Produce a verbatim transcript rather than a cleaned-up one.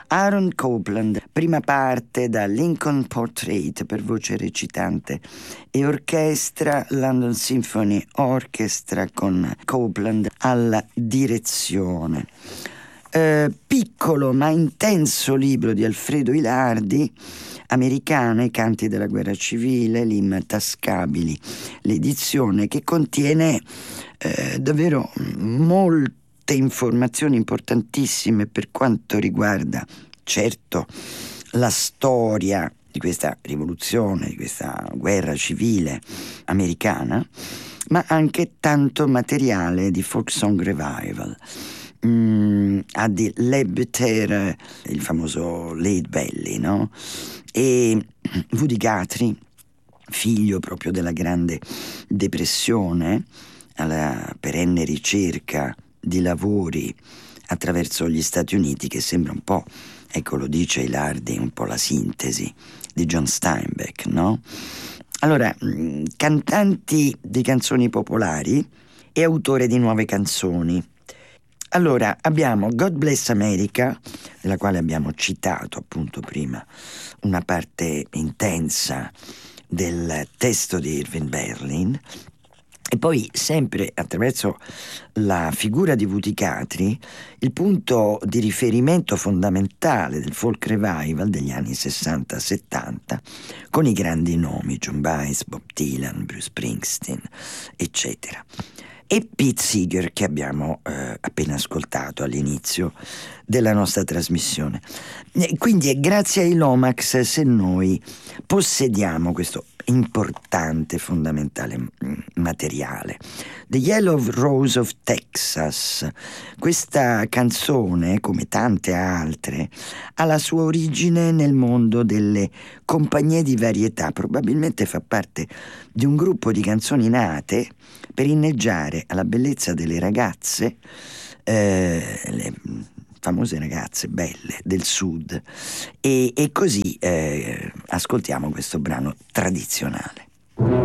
Aaron Copland, prima parte da Lincoln Portrait per voce recitante e orchestra, London Symphony Orchestra con Copland alla direzione. Eh, piccolo ma intenso libro di Alfredo Ilardi, Americana, i canti della guerra civile, l'intascabili, l'edizione, che contiene eh, davvero molte informazioni importantissime per quanto riguarda, certo, la storia di questa rivoluzione, di questa guerra civile americana, ma anche tanto materiale di folk song revival. Mm, ha di Lebter, il famoso Lead Belly, no? E Woody Guthrie, figlio proprio della Grande Depressione, alla perenne ricerca di lavori attraverso gli Stati Uniti, che sembra un po', ecco, lo dice Ilardi, un po' la sintesi di John Steinbeck, no? Allora, cantanti di canzoni popolari e autore di nuove canzoni. Allora, abbiamo God Bless America, della quale abbiamo citato appunto prima una parte intensa del testo di Irving Berlin, e poi sempre attraverso la figura di Woody Guthrie, il punto di riferimento fondamentale del folk revival degli anni sessanta settanta, con i grandi nomi, John Baez, Bob Dylan, Bruce Springsteen, eccetera. E Pete Seeger, che abbiamo eh, appena ascoltato all'inizio della nostra trasmissione. E quindi è grazie ai Lomax se noi possediamo questo importante, fondamentale materiale. The Yellow Rose of Texas. Questa canzone, come tante altre, ha la sua origine nel mondo delle compagnie di varietà. Probabilmente fa parte di un gruppo di canzoni nate per inneggiare alla bellezza delle ragazze, eh, le famose ragazze belle del sud, e, e così eh, ascoltiamo questo brano tradizionale.